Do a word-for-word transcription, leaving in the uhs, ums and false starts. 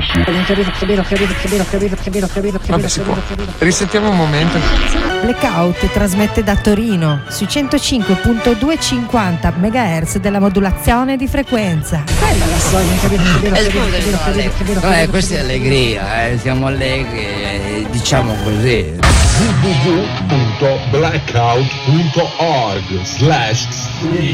Vabbè, si può. Risentiamo un momento. Blackout trasmette da Torino sui centocinque virgola duecentocinquanta megahertz della modulazione di frequenza. Quella la so, eh, questa è allegria, eh, siamo allegri, eh, diciamo così. w w w punto blackout punto org slash stream